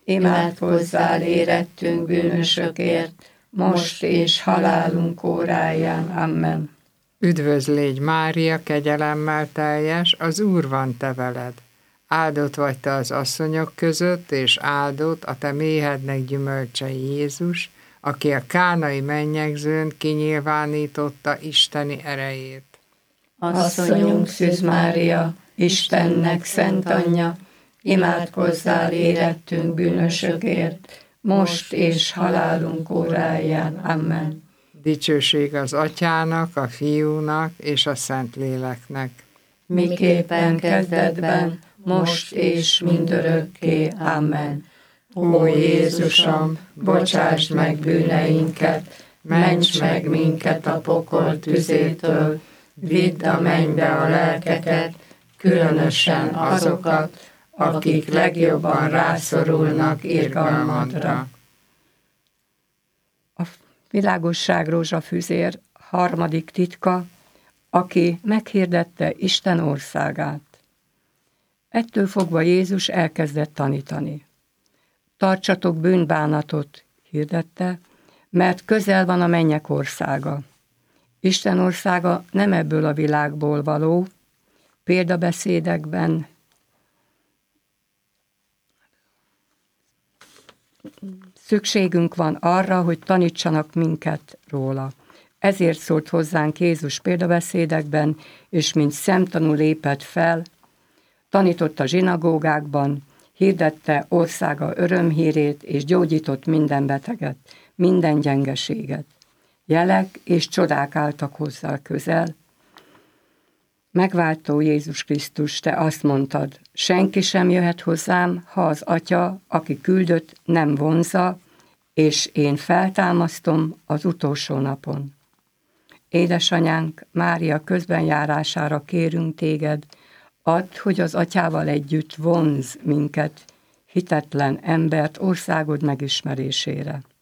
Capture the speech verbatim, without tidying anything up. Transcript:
imádkozzál érettünk bűnösökért, most és halálunk óráján. Amen. Üdvözl légy, Mária, kegyelemmel teljes, az Úr van te veled. Áldott vagy te az asszonyok között, és áldott a te méhednek gyümölcse Jézus, aki a kánai mennyegzőn kinyilvánította Isteni erejét. Asszonyunk Szűz Mária, Istennek szent anyja, imádkozzál érettünk bűnösökért, most és halálunk óráján. Amen. Dicsőség az Atyának, a Fiúnak és a Szentléleknek. Miképpen kezdetben, most és mindörökké. Amen. Ó Jézusom, bocsásd meg bűneinket, ments meg minket a pokol tüzétől, vidd a mennybe a lelkeket, különösen azokat, akik legjobban rászorulnak irgalmadra. A világosság rózsafüzér harmadik titka, aki meghirdette Isten országát. Ettől fogva Jézus elkezdett tanítani. Tartsatok bűnbánatot, hirdette, mert közel van a mennyek országa. Isten országa nem ebből a világból való, példabeszédekben szükségünk van arra, hogy tanítsanak minket róla. Ezért szólt hozzánk Jézus példabeszédekben, és mint szemtanú lépett fel, tanított a zsinagógákban, hirdette országa örömhírét, és gyógyított minden beteget, minden gyengeséget. Jelek és csodák álltak hozzá közel. Megváltó Jézus Krisztus, te azt mondtad, senki sem jöhet hozzám, ha az Atya, aki küldött, nem vonzza, és én feltámasztom az utolsó napon. Édesanyánk, Mária közbenjárására kérünk téged, add, hogy az Atyával együtt vonz minket, hitetlen embert országod megismerésére.